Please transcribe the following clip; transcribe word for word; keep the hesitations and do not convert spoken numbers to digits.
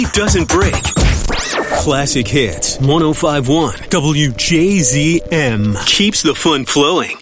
doesn't break. Classic Hits one oh five point one W J Z M keeps the fun flowing.